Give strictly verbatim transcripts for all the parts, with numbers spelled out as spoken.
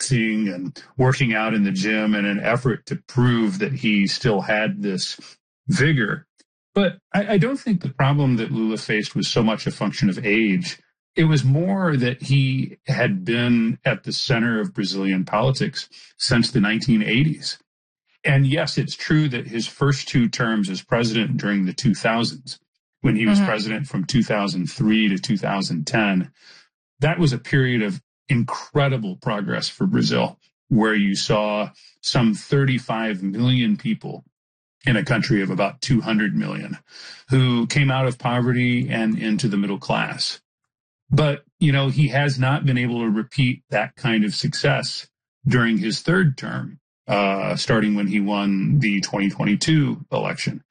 boxing and working out in the gym in an effort to prove that he still had this vigor. But I, I don't think the problem that Lula faced was so much a function of age. It was more that he had been at the center of Brazilian politics since the nineteen eighties. And yes, it's true that his first two terms as president during the two thousands, when he was mm-hmm. president from two thousand three to two thousand ten, that was a period of incredible progress for Brazil, where you saw some thirty-five million people in a country of about two hundred million who came out of poverty and into the middle class. But, you know, he has not been able to repeat that kind of success during his third term, uh, starting when he won the twenty twenty-two election,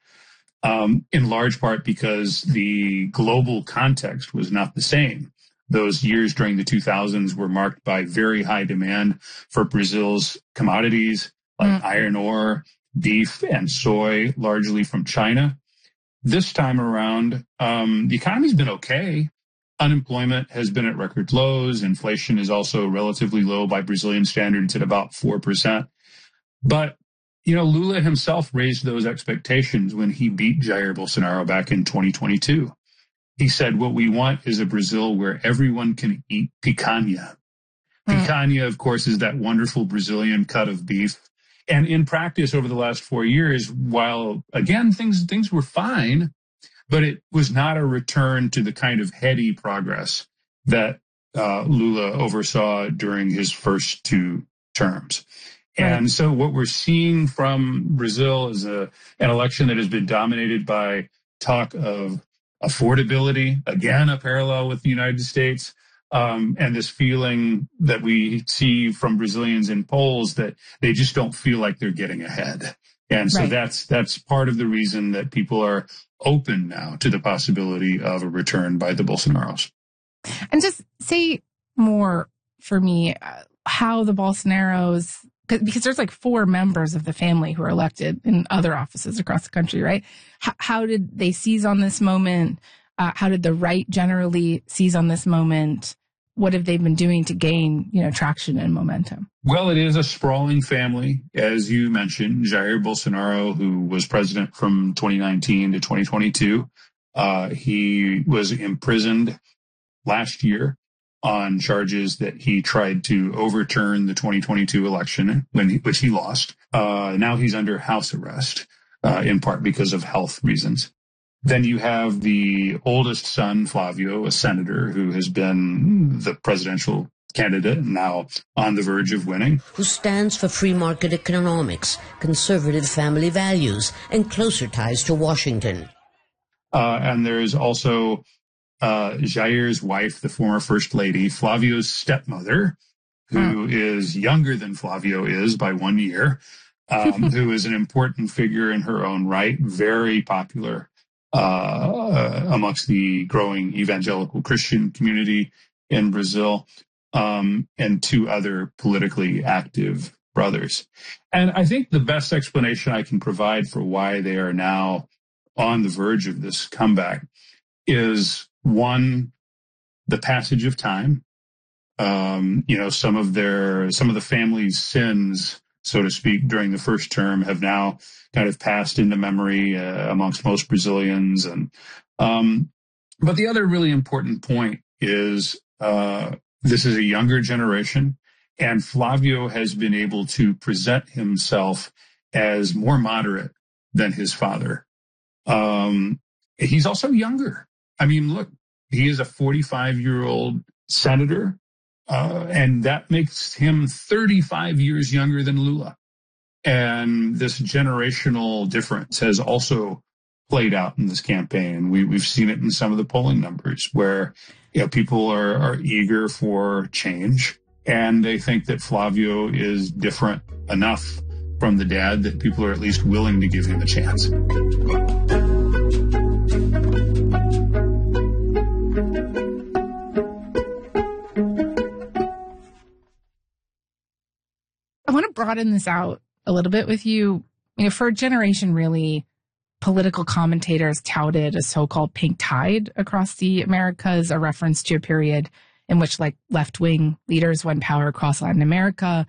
um, in large part because the global context was not the same. Those years during the two thousands were marked by very high demand for Brazil's commodities like mm. iron ore, beef, and soy, largely from China. This time around, um, the economy's been okay. Unemployment has been at record lows. Inflation is also relatively low by Brazilian standards at about four percent. But, you know, Lula himself raised those expectations when he beat Jair Bolsonaro back in twenty twenty-two. He said, what we want is a Brazil where everyone can eat picanha. Mm. Picanha, of course, is that wonderful Brazilian cut of beef. And in practice over the last four years, while, again, things things were fine, but it was not a return to the kind of heady progress that uh, Lula oversaw during his first two terms. Right. And so what we're seeing from Brazil is a, an election that has been dominated by talk of affordability, again, a parallel with the United States, um, and this feeling that we see from Brazilians in polls that they just don't feel like they're getting ahead. And so right. that's that's part of the reason that people are open now to the possibility of a return by the Bolsonaros. And just say more for me, uh, how the Bolsonaros, because there's like four members of the family who are elected in other offices across the country, right? H- how did they seize on this moment? Uh, how did the right generally seize on this moment? What have they been doing to gain, you know, traction and momentum? Well, it is a sprawling family, as you mentioned. Jair Bolsonaro, who was president from twenty nineteen to twenty twenty-two, uh, he was imprisoned last year on charges that he tried to overturn the twenty twenty-two election, when he, which he lost. Uh, now he's under house arrest, uh, in part because of health reasons. Then you have the oldest son, Flavio, a senator who has been the presidential candidate, now on the verge of winning. Who stands for free market economics, conservative family values, and closer ties to Washington. Uh, and there's also uh, Jair's wife, the former first lady, Flavio's stepmother, who hmm. is younger than Flavio is by one year, um, who is an important figure in her own right, very popular Uh, amongst the growing evangelical Christian community in Brazil, um, and two other politically active brothers. And I think the best explanation I can provide for why they are now on the verge of this comeback is, one, the passage of time. Um, you know, some of their, some of the family's sins, so to speak, during the first term have now kind of passed into memory uh, amongst most Brazilians. And um, but the other really important point is uh, this is a younger generation, and Flavio has been able to present himself as more moderate than his father. Um, he's also younger. I mean, look, he is a forty-five-year-old senator. Uh, and that makes him thirty-five years younger than Lula. And this generational difference has also played out in this campaign. We, we've seen it in some of the polling numbers where, you know, people are, are eager for change, and they think that Flavio is different enough from the dad that people are at least willing to give him a chance. I want to broaden this out a little bit with you. You know, for a generation, really, political commentators touted a so-called pink tide across the Americas, a reference to a period in which, like, left-wing leaders won power across Latin America.